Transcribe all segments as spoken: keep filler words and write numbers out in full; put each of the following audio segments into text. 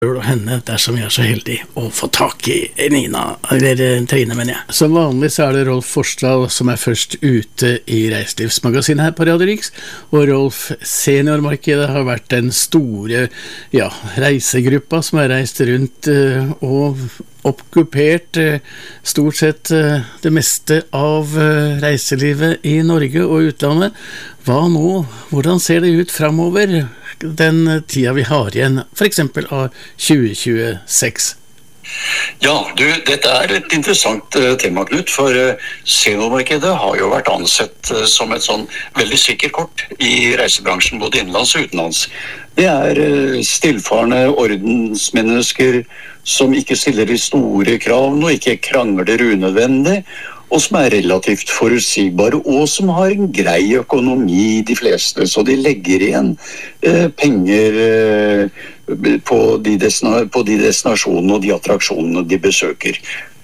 og henne dersom jeg er så heldig å få tak i Nina, eller Trine, mener jeg. Som vanlig så er det Rolf Forstad som er først ute i Reiselivsmagasinet her på Radio Riks, og Rolf, seniormarkedet har vært den store, ja, reisegruppa som har reist rundt uh, og okkupert uh, stort sett uh, det meste av uh, reiselivet i Norge og utlandet. Hva nå? Hvordan ser det ut fremover? Den tida vi har igjen, for eksempel av tjue tjueseks. Ja, du, dette er et interessant uh, tema, Knut, for uh, seniormarkedet har jo vært ansett uh, som et sånn veldig sikkert kort i reisebransjen, både innenlands og utenlands. Det er uh, stillfarende ordensmennesker som ikke stiller de store kravene og ikke krangler unødvendig, og som er relativt forutsigbare, og som har en grei økonomi, de fleste, så de legger igjen eh, penger eh, på, de destina- på de destinasjonene og de attraksjonene de besøker.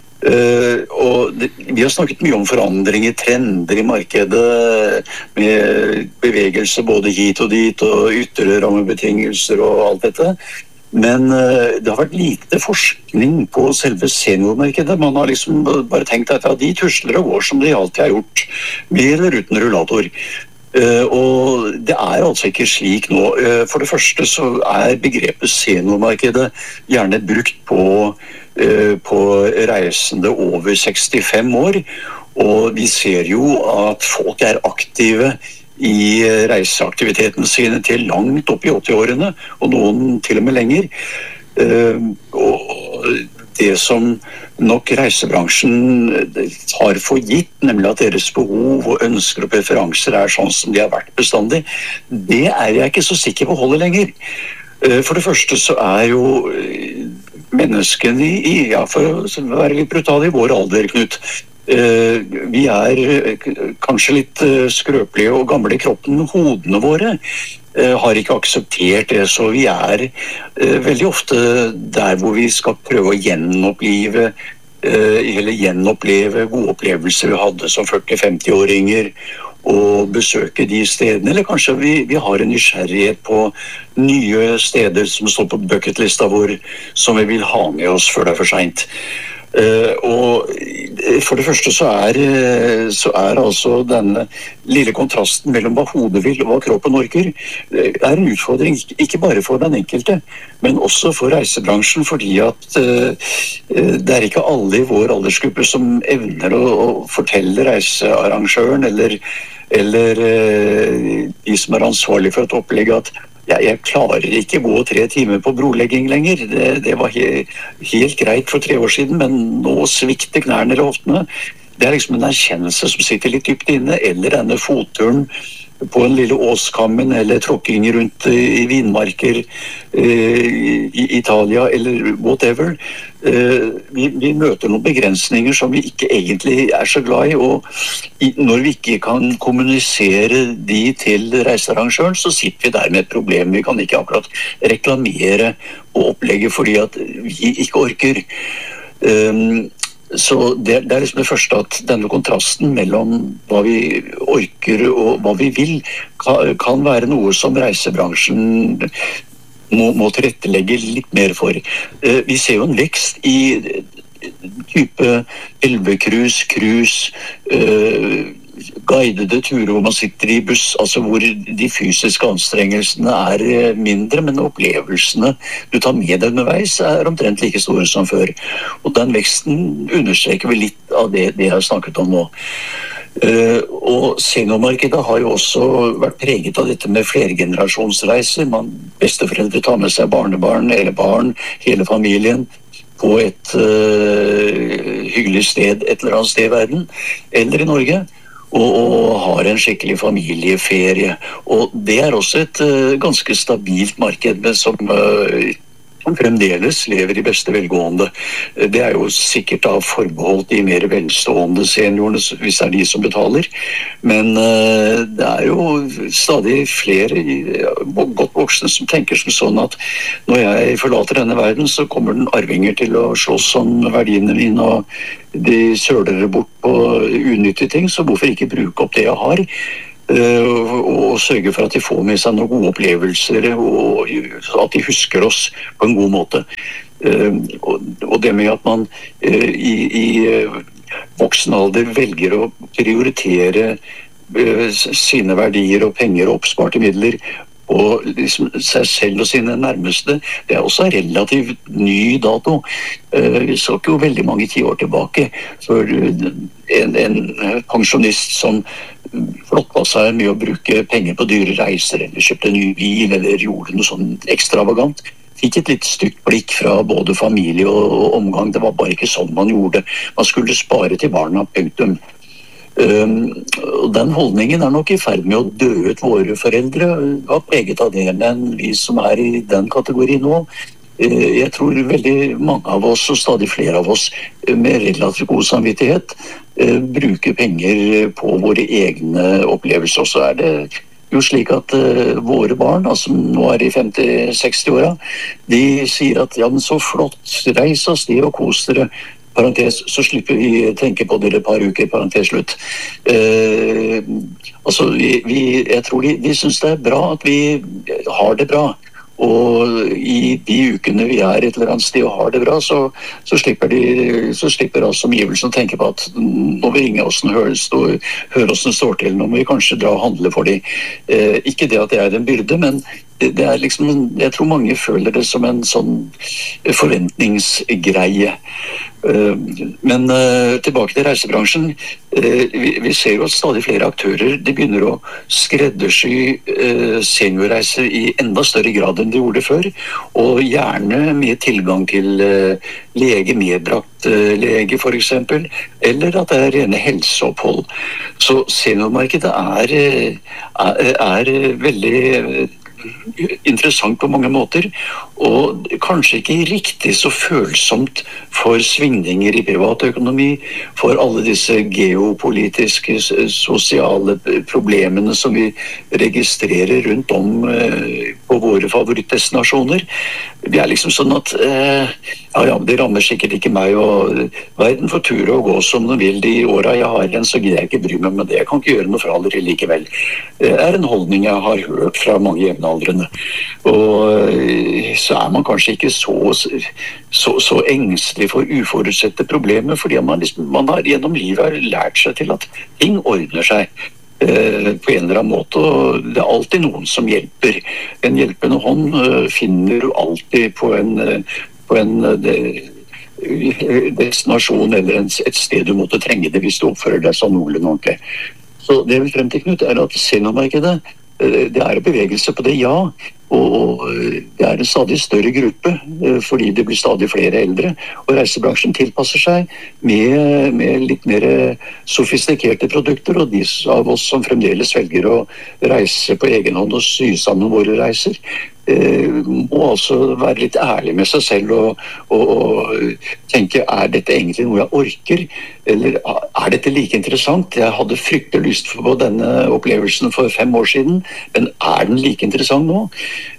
Uh, og det, vi har snakket mye om forandringer, trender i markedet, med bevegelse både hit og dit, og ytre rammebetingelser og alt dette. Men uh, det har vært lite forskning på selve seniormarkedet. Man har liksom bare tenkt at ja, de tusler og går som de alltid har gjort, med eller uten rullator. Uh, og det er altså ikke slik nå. Uh, for det første så er begrepet seniormarkedet gjerne brukt på, uh, på reisende over sekstifem år, og vi ser jo at folk er aktive i reiseaktivitetene sine til langt opp i åtti-årene, og noen til og med lenger. Uh, og det som nok reisebransjen har for gitt, nemlig at deres behov og ønsker og preferanser er sånn som de har vært bestandig, det er jeg ikke så sikker på holder lenger. Uh, for det første så er jo menneskene i, ja, for å være litt brutal i vår alder, Knut, Uh, vi er kanskje litt uh, skrøpelige og gamle i kroppen. Hodene våre uh, har ikke akseptert det, så vi er uh, veldig ofte der hvor vi skal prøve å gjenopplive uh, eller gjenoppleve gode opplevelser vi hadde som førti-femti-åringer, og besøke de stedene, eller kanskje vi, vi har en nysgjerrighet på nye steder som står på bucketlista vår, som vi vil ha med oss før det er for sent. Uh, og for det første så er, så er altså denne lille kontrasten mellom hva hodet vil og hva kroppen orker, er en utfordring, ikke bare for den enkelte, men også for reisebransjen, fordi at uh, det er ikke alle i vår aldersgruppe som evner å, å fortelle reisearrangøren eller, eller uh, de som er ansvarlig for et opplegg at Ja, jeg klarer ikke gå tre timer på brolegging lenger. Det, det var he, helt greit for tre år siden, men nå svikter knærne eller hoftene. Det er liksom en erkjennelse som sitter litt dypt inne, eller denne fotturen på en lille åskammen, eller tråkking rundt i vinmarker eh, i Italia, eller whatever. Eh, vi, vi møter noen begrensninger som vi ikke egentlig er så glad i, og i, når vi ikke kan kommunisere de til reisearrangøren, så sitter vi der med et problem. Vi kan ikke akkurat reklamere og opplegge fordi at vi ikke orker. Um, Så det, det er liksom det første at denne kontrasten mellom hva vi orker og hva vi vil kan, kan være noe som reisebransjen må, må tilrettelegge litt mer for. Eh, vi ser jo en vekst i type elvekrus, krus, eh, guidede turer hvor man sitter i buss, altså hvor de fysiske anstrengelsene er mindre, men opplevelsene du tar med deg underveis er omtrent like store som før. Og den veksten understreker vi litt av det, det jeg har snakket om nå. Uh, og seniormarkedet har jo også vært preget av dette med flergenerasjonsreiser. Man, besteforeldre tar med seg barnebarn eller barn, hele familien, på et uh, hyggelig sted et eller annet sted i verden, eller i Norge. Og, og har en skikkelig familieferie. Og det er også et uh, ganske stabilt marked, men som uh, fremdeles lever i beste velgående. Det er jo sikkert da forbeholdt de mer velstående seniorene, hvis det er de som betaler. Men uh, det er jo stadig flere godt voksne som tenker som sånn at når jeg forlater denne verden, så kommer den arvinger til å slåss om verdiene mine, og de søler bort på unyttige ting, så hvorfor ikke bruke opp det jeg har? og, og sørge for at de får med seg noen gode opplevelser, og at de husker oss på en god måte. Og, og det med at man i, i voksen alder velger å prioritere sine verdier og penger og oppsparte midler og liksom seg selv og sine nærmeste, det er også relativt ny dato. Vi så ikke jo veldig mange tiår tilbake, for en, en pensjonist som flottet seg med å bruke penger på dyre reiser, eller kjøpte en ny bil, eller gjorde noe sånn ekstravagant, fikk et litt stygt blikk fra både familie og omgang. Det var bare ikke sånn man gjorde. Man skulle spare til barna, punktum. Um, og den holdningen er nok i ferd med å dø ut. Våre foreldre var preget av det, men vi som er i den kategorien nå, uh, jeg tror veldig mange av oss, og stadig flere av oss, uh, med relativt god samvittighet, uh, bruker penger på våre egne opplevelser. Og så er det jo slik at uh, våre barn, altså nå er de femti-seksti-åra, de sier at ja, men så flott, reis av sted og kos dere. Parentes, så slipper vi tenke på det et par uker, parentes slutt. Eh, altså, vi, vi, jeg tror de, de synes det er bra at vi har det bra. Og i de ukene vi er et eller annet sted og har det bra, så, så slipper de, så slipper altså omgivelsen å tenke på at nå vil ringe oss, høre oss den står til, nå må vi kanskje dra og handle for dem. Eh, ikke det at det er en byrde, men det er liksom, jeg tror mange føler det som en sånn forventningsgreie. Men tilbake til reisebransjen. Vi ser jo at stadig flere aktører de begynner å skreddersy seniorreiser i enda større grad enn de gjorde før, og gjerne med tilgang til lege, medbrakt lege for eksempel, eller at det er rene helseopphold. Så seniormarkedet er, er, er veldig interessant på mange måter, og kanskje ikke riktig så følsomt for svingninger i privatøkonomi, for alle disse geopolitiske, sosiale problemene som vi registrerer rundt om på våre favorittdestinasjoner. Det er liksom sånn at ja, ja, det rammer sikkert ikke meg, og verden får ture og gå som den vil. De åra jeg har igjen, så gidder jeg ikke bry meg med det. Jeg kan ikke gjøre noe fra aldri likevel. Det er en holdning jeg har hørt fra mange jevnaldrende. Og så er man kanskje ikke så, så, så engstelig for uforutsette problemer, fordi man, liksom, man har gjennom livet lært seg til at ting ordner seg eh, på en eller annen måte, og det er alltid noen som hjelper. En hjelpende hånd eh, finner du alltid på en, på en det, destinasjon eller en, et sted du måtte trenge det hvis du oppfører deg sånn noenlunde ordentlig. Så det vi frem til, Knut, er at seniormarkedet, det er bevegelse på det, ja, og det er en stadig større gruppe fordi det blir stadig flere eldre, og reisebransjen tilpasser seg med, med litt mer sofistikerte produkter, og de av oss som fremdeles velger å reise på egen hånd og sy sammen våre reiser, må altså være litt ærlig med seg selv og, og, og tenke, er dette egentlig noe jeg orker, eller er dette like interessant? Jeg hadde fryktelig lyst på denne opplevelsen for fem år siden, men er den like interessant nå?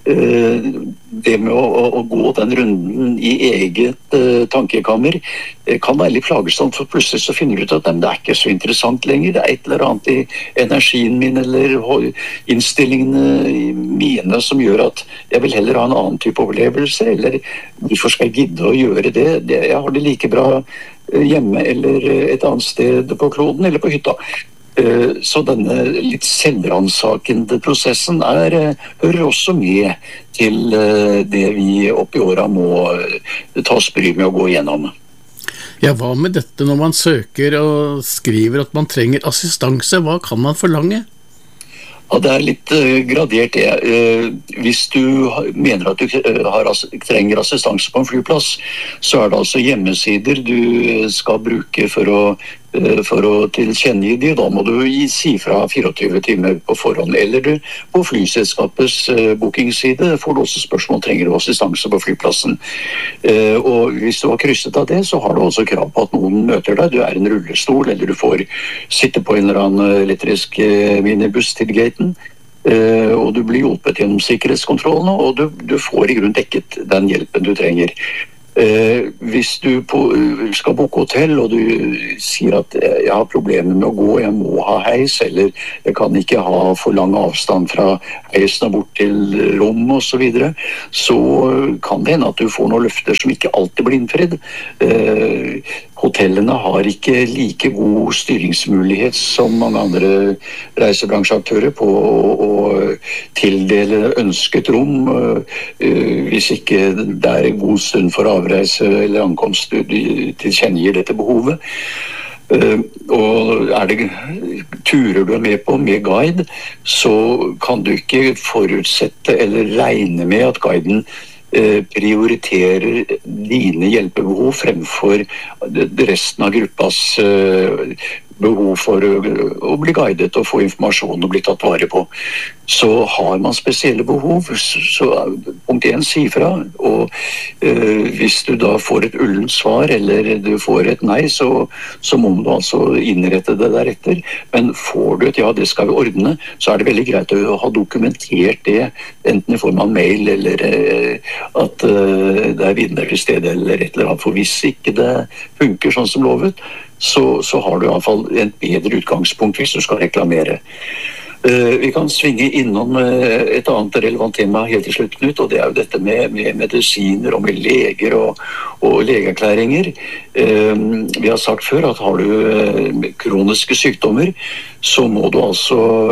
Det med å, å gå den runden i eget uh, tankekammer kan være litt plagsomt, for plutselig så finner du ut at det er ikke så interessant lenger. Det er et eller annet i energien min eller innstillingene mine som gjør at jeg vil heller ha en annen type opplevelse, eller hvorfor skal jeg gidde å gjøre det? det jeg har det like bra hjemme eller et annet sted på kloden eller på hytta. Så denne litt selvransakende prosessen er, hører også med til det vi opp i åra må ta oss bry med å gå igjennom. Ja, hva med dette når man søker og skriver at man trenger assistanse? Hva kan man forlange? Ja, det er litt uh, gradert det. Uh, hvis du mener at du uh, har, trenger assistanse på en flyplass, så er det altså hjemmesider du skal bruke for å, uh, for å tilkjennegi de. Da må du gi, si fra tjuefire timer på forhånd, eller du på flyselskapets uh, bookingside får du også spørsmål, trenger du assistanse på flyplassen. Uh, og hvis du har krysset av det, så har du også krav på at noen møter deg. Du er i en rullestol, eller du får sitte på en eller annen elektrisk uh, minibuss til gaten. Uh, og du blir hjulpet gjennom sikkerhetskontrollene, og du, du får i grunn dekket den hjelpen du trenger. Eh, hvis du på, skal booke hotell, og du sier at jeg har problemer med å gå, jeg må ha heis, eller jeg kan ikke ha for lang avstand fra heisen og bort til rom og så videre, så kan det hende at du får noen løfter som ikke alltid blir innfridd. Eh, hotellene har ikke like god styringsmulighet som mange andre reisebransjeaktører på å, å tildele ønsket rom, eh, hvis ikke det er en god stund for avreise eller ankomst de tilkjennegir dette behovet. Uh, og er det turer du er med på med guide, så kan du ikke forutsette eller regne med at guiden uh, prioriterer dine hjelpebehov fremfor resten av gruppas uh, behov for å bli guidet og få informasjon og bli tatt vare på. Så har man spesielle behov, så punkt én, si fra. Og øh, hvis du da får et ullent svar, eller du får et nei, så, så må du altså innrette det deretter. Men får du et ja, det skal vi ordne, så er det veldig greit å ha dokumentert det, enten i form av mail, eller øh, at øh, det er vitner til stede, eller et eller annet. For hvis ikke det funker sånn som lovet, så, så har du i hvert fall et bedre utgangspunkt hvis du skal reklamere. Uh, vi kan svinge innom uh, et annet relevant tema helt til slutt, Knut, og det er jo dette med, med medisiner og med leger og, og legeerklæringer. Uh, vi har sagt før at har du uh, kroniske sykdommer, så må du altså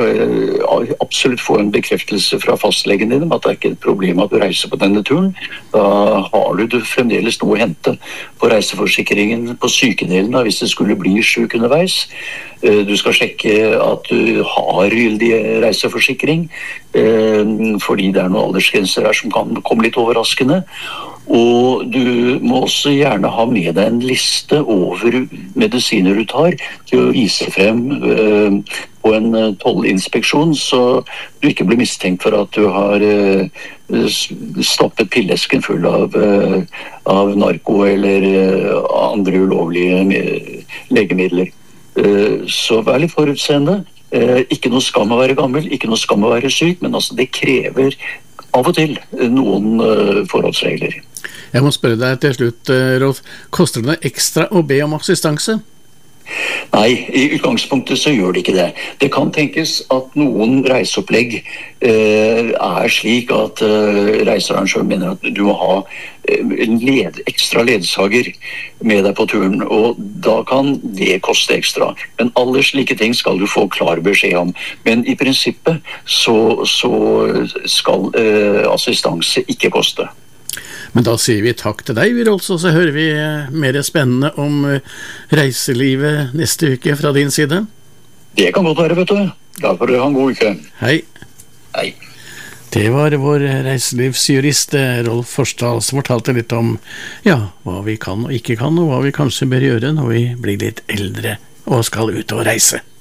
uh, absolutt få en bekreftelse fra fastlegen din om at det er ikke et problem at du reiser på denne turen. Da har du fremdeles noe å hente på reiseforsikringen på sykedelen da, hvis det skulle bli syk underveis. Uh, du skal sjekke at du har gyldig reiseforsikring, uh, fordi det er noen aldersgrenser her som kan komme litt overraskende. Og du må også gjerne ha med deg en liste over medisiner du tar til å vise frem uh, på en uh, tollinspeksjon, så du ikke blir mistenkt for at du har uh, stoppet pillesken full av, uh, av narko eller uh, andre ulovlige legemidler. Uh, så vær litt forutseende. Uh, ikke noe skam å være gammel, ikke noe skam å være syk, men altså det krever av og til noen uh, forholdsregler. Jeg må spørre deg til slutt, Rolf. Koster det noe ekstra å be om assistanse? Nei, i utgangspunktet så gjør det ikke det. Det kan tenkes at noen reiseopplegg eh, er slik at eh, reisearrangøren mener at du må ha eh, en led, ekstra ledsager med deg på turen, og da kan det koste ekstra. Men alle slike ting skal du få klar beskjed om. Men i prinsippet så, så skal eh, assistanse ikke koste. Men da sier vi takk til deg, Rolf, og så hører vi mer spennende om reiselivet neste uke fra din side. Det kan godt være, vet du. Da får dere ha en god uke. Hei. Hei. Det var vår reiselivsjurist Rolf Forsdal som fortalte litt om ja, hva vi kan og ikke kan, og hva vi kanskje bør gjøre når vi blir litt eldre og skal ut og reise.